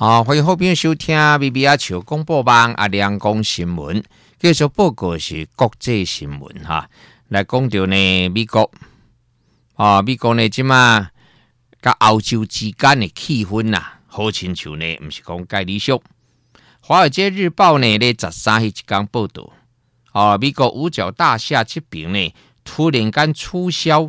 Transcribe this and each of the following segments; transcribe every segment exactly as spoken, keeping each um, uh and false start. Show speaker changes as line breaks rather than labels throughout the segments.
好，欢迎后边收听 B B 阿球广播网阿亮讲新闻，继续报告是国际新闻哈。来讲到呢美国，啊美国呢即马甲欧洲之间的气氛呐、啊，好亲像呢，毋是讲介理想。华尔街日报呢咧十三日一天报道，啊美国五角大厦这边呢突然间促销，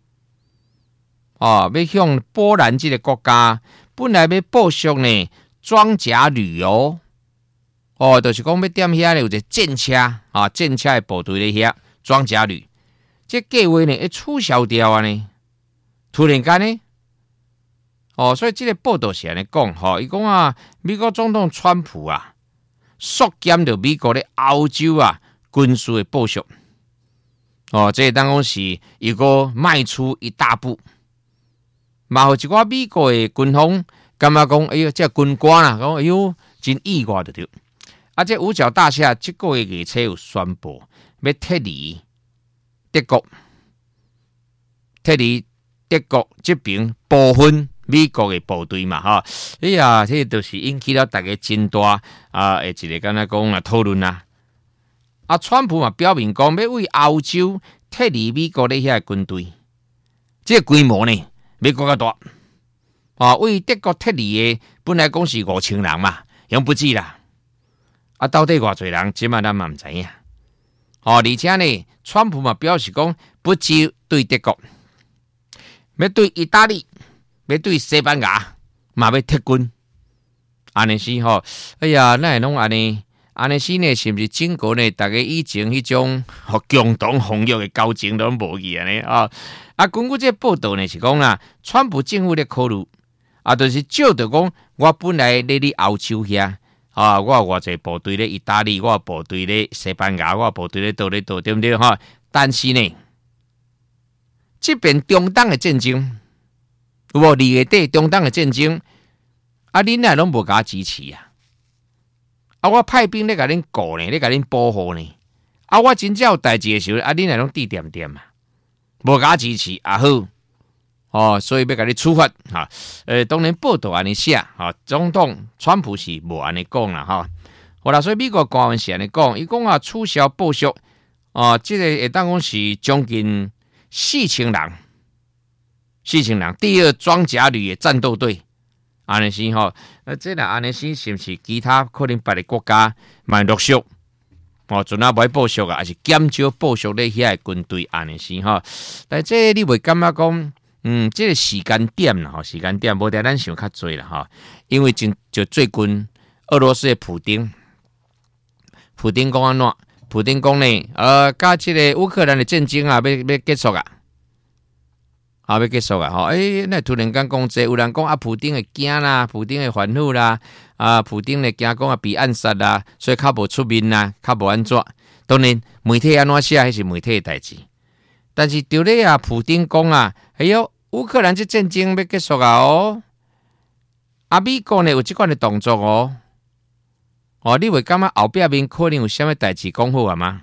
啊要向波兰这个国家。本来要报销呢装甲旅游，哦，就是讲要踮遐有一个战车啊，战车的部队咧遐装甲旅，这计划呢一取消掉啊呢，突然间呢，哦，所以这个报道是安尼讲，吼、哦，伊讲啊，美国总统川普啊，缩减着美国咧欧洲啊军事的报销，哦，这当讲是一个迈出一大步。嘛，有一寡美国的军方感觉讲，哎呦，这军官啊，讲哎呦，真意外的对。啊，这五角大厦这个月月初有宣布要脱离德国，脱离德国这边部分美国的部队嘛，哈。哎呀，这就是引起了大家真大啊，诶，一个敢若讲啊讨论啊。啊，川普嘛表明讲要为欧洲脱离美国的遐军队，这个规模呢？美国较大，啊，为德国脱离的本来讲是五千人嘛，用不止啦。啊，到底偌侪人，即马咱嘛唔知影。哦，而且呢，川普嘛表示讲，不止对德国，要对意大利，要对西班牙，嘛要撤军。安尼是吼，哎呀，那会拢安尼，安尼是呢，是毋是整个呢？大家以前迄种和共同防御的交情都无去安尼啊。啊，根据这个报道呢是讲啦，川普政府咧考虑，啊，就是照着讲，我本来咧伫欧洲遐，啊，我有偌济部队咧意大利，我有部队咧西班牙，我有部队咧倒咧倒，对不对哈？但是呢，这边中东的战争，有无二月底中东的战争，啊，恁内拢无甲我支持啊，啊，我派兵咧甲恁顾呢，咧甲恁保护呢，啊，我真正有代志的时候，啊，恁内拢滴点点啊。无甲支持也好，哦，所以要甲你处罚哈。呃，当然报道安尼写哈，总统川普是无安尼讲啦哈。好啦，所以美国官员是安尼讲，伊讲啊，取消报销哦，这个会当讲是将近四千人，四千人。第二装甲旅的战斗队，安尼是吼，那这啦安尼是是不是其他可能别的国家蛮陆续？哦，阵啊无报销啊，还是减少报销咧遐军队安尼是吼。但这你会感觉讲，嗯，这个时间点啦，吼，时间点无得咱想较多啦，吼，因为真就最近俄罗斯的普丁，普丁讲安怎？普丁讲呢，呃，甲这个乌克兰的战争啊，要要结束啊，啊，要结束啊，吼，诶，那突然间讲这，有人讲啊，普丁会惊啦，普丁会反复啦。啊，普丁咧惊讲啊被暗杀啦，所以较无出面啦，较无安怎。当然媒体安怎写，迄是媒体的代志。但是对咧啊，普丁讲啊，哎呦，乌克兰这战争要结束啊哦，啊美国呢有即款的动作哦，哦，你会感觉后壁面可能有啥物代志讲好啊吗？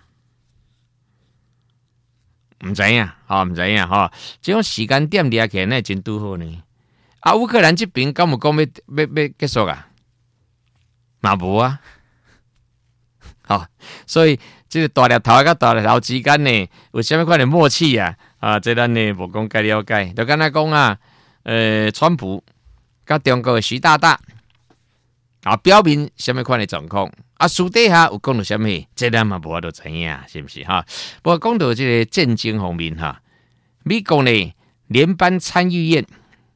唔知影，吼，唔知影吼，这种时间点掠起来那真拄好呢。啊，乌克兰这边敢有讲要要要结束啊？嘛无啊，好，所以这个大粒头甲大粒头之间呢，有啥物款的默契啊？啊，这咱呢无讲介了解，就敢若讲啊，呃，川普甲中国的习大大啊，表明啥物款的状况啊，私底下有讲到啥物，这咱嘛无法度知影，是不是哈？不过讲到这个战争方面哈，美国呢联邦参议院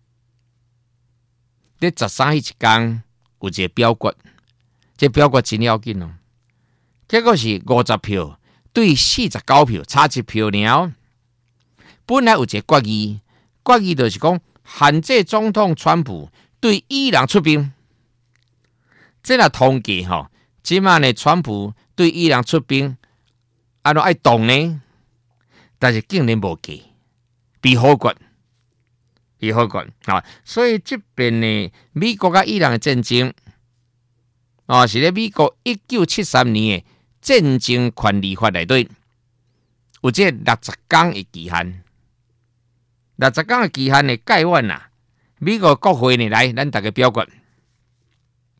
在十三日一天有一个表决。这表决真要紧哦，结果是五十票对四十九票，差一票了。本来有一个决议，决议就是讲限制总统川普对伊朗出兵。这若统计吼，即马呢，川普对伊朗出兵，安怎爱动呢？但是竟然无过，被否决，被否决啊！所以这边呢，美国甲伊朗的战争。哦，是咧美国一九七三年的战争权利法内底，有这六十天的期限，六十天的期限的概念啊，美国国会呢来，咱大家表决，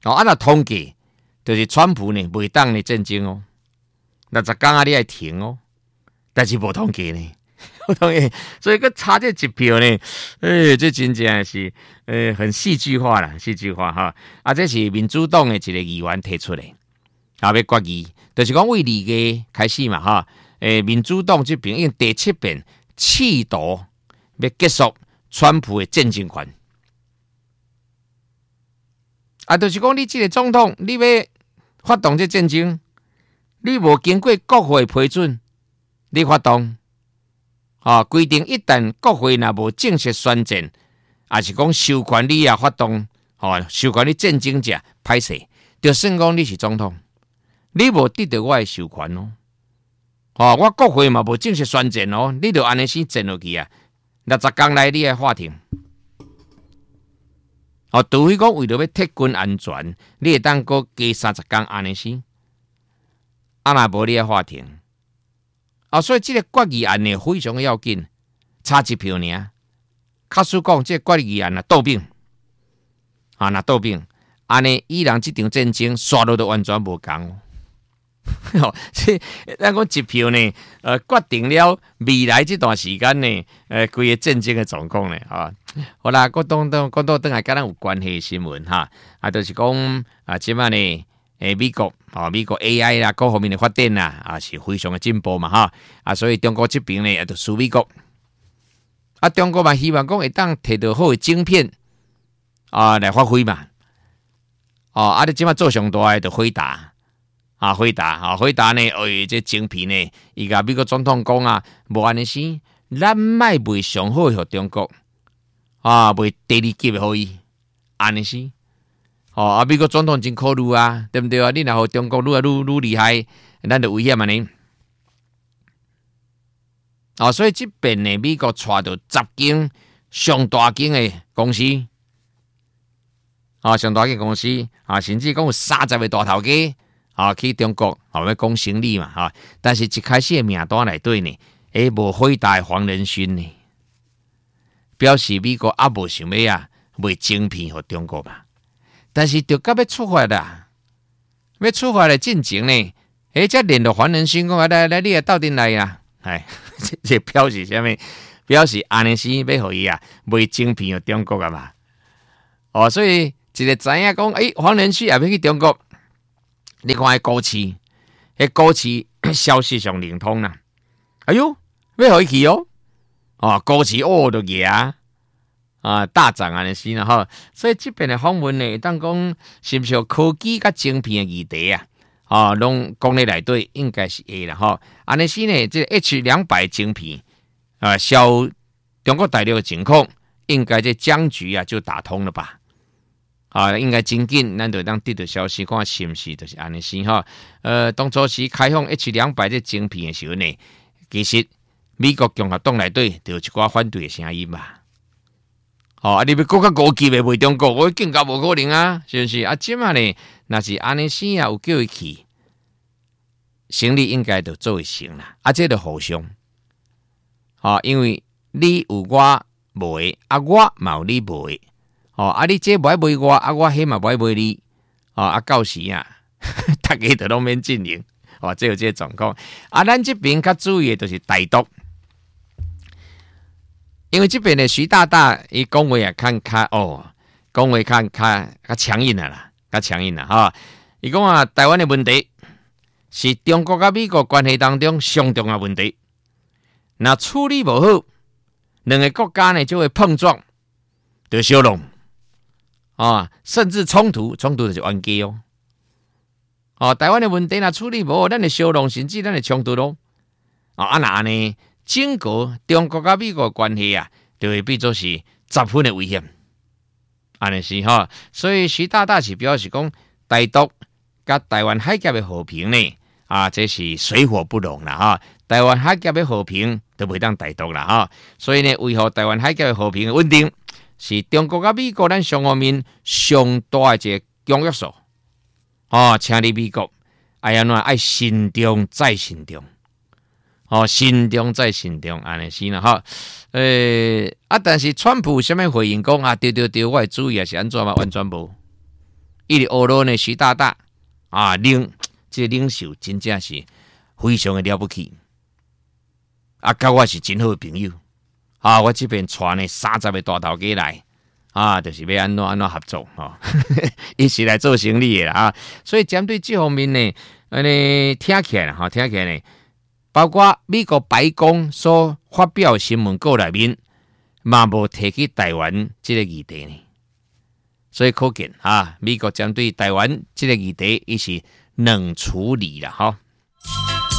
哦，按照统计，就是川普呢袂当呢战争哦，六十天啊你爱停哦，但是无统计呢，无统计，所以个差这一票呢，诶、欸，这真正是诶、欸、很戏剧化啦，戏剧化哈。啊，这是民主党的一个议员提出的，啊要决议，就是讲为二月开始嘛哈，诶、欸，民主党这边用第七遍试图要结束川普的战争权。啊，就是讲你这个总统，你要发动这战争，你无经过国会批准，你发动，啊，规定一旦国会若无正式宣战，也是讲授权你啊发动，哦，授权你战争者歹势，就算讲你是总统，你无得到我的授权哦，哦，我国会嘛无正式宣战哦，你就安尼先战落去啊，六十天内你的法庭。哦，除非讲为了要铁军安全，你会当搁加三十天安尼先，啊若无你的法庭，啊，所以这个决议案呢非常要紧，差一票尔。假使讲这个决议案啊倒并，啊若倒并，安尼伊朗这场战争刷落都完全无共。哦，这咱讲一票呢，呃，决定了未来这段时间呢，呃，规个战争的状况呢，啊，好啦，我当当讲到等下跟咱有关系的新闻哈，啊，就是讲啊，即摆呢，诶，美国啊，美国 A I 啦，各方面的发展啦，啊，是非常的进步嘛哈，啊，所以中国这边呢，也就输美国，啊，中国嘛希望讲会当摕到好的晶片啊来发挥嘛，哦，啊，你即摆做上大的就回答。啊，回答啊，回答呢？哎，这晶片呢？伊甲美国总统讲啊，无安尼先，咱卖卖上好互中国啊，卖第二级互伊，安尼先。哦，啊，美国总统真考虑啊，对不对啊？你若互中国愈来愈愈厉害，咱就危险嘛呢。哦，所以这边呢，美国带到十间上大间的公司，啊，上大间公司啊，甚至讲有三十个大头家。啊，去中国啊，要讲生理嘛，哈！但是一开始的名单内底呢，诶，无回答黄仁勋呢，表示美国也无想要啊卖晶片给中国嘛。但是就到要出发啦，要出发的进前呢，诶，才联络黄仁勋讲来来，你也到底来啊？哎，这表示啥物？表示安尼先要互伊啊卖晶片给中国啊嘛。哦，所以一个知影讲，诶，黄仁勋也要去中国。你看迄股市，迄股市消息上灵通啦。哎呦，要回去哦，哦，股市哦都热啊，啊大涨安尼先啦吼。所以这边的访问呢，当讲是不是有科技甲晶片的议题啊？啊，拢国内内底应该是会啦吼。安尼先呢，这 H 两百晶片啊，销中国大陆的情况，应该这僵局啊就打通了吧？啊，应该真紧，咱就当得到消息，看是不是就是安尼先哈。呃，当初时开放 H 两百这晶片的时候呢，其实美国共和党内底就有一寡反对的声音嘛。哦，啊，你要国较高级的卖中国，我更加无可能啊，是不是？啊，即嘛呢，若是安尼先啊，有叫伊去，生理应该就做会成啦。啊，这就互相。啊，因为你有我无的，啊，我嘛有你无的。哦，啊！你这不爱卖我，啊，我迄嘛不爱卖你，哦，啊，到时啊，大家都拢免进行，哦，这有这个状况。啊，咱这边较注意的就是台独，因为这边的徐大大伊讲话啊，看较哦，讲话看较较强硬啊啦，较强硬啦，哈。伊讲啊，台湾的问题是中国甲美国关系当中上重要问题，那处理不好，两个国家呢就会碰撞，就相弄。啊，甚至冲突，冲突就是冤家哦。哦，台湾的问题若处理无好，咱的烧弄甚至咱的冲突咯。啊，啊那呢，整个中国甲美国的关系啊，就会变做是十分的危险。安尼是哈，所以习大大是表示讲，台独甲台湾海峡的和平呢，啊，这是水火不容啦哈。台湾海峡的和平都袂当台独啦哈，所以呢，维护台湾海峡的和平稳定。是中国甲美国咱双方面上大的一个公约数，哦，请你美国哎呀，那爱慎重再慎重，哦，慎重再慎重，安尼先啦哈。诶、欸、啊，但是川普什么回应讲啊？对对对，我的主意也是安怎嘛？完全无， 伊的欧罗呢，徐大大啊，领这个领袖真正是非常的了不起，啊，甲我是真好的朋友啊，我这边带呢三十个大头家来啊，就是要安怎安怎合作啊，一起来做生意的啊，所以针对这方面呢，安尼听起来哈，听起来呢，包括美国白宫所发表新闻稿内面，嘛无提起台湾这个议题呢。所以可见啊，美国针对台湾这个议题，伊是冷处理了哈。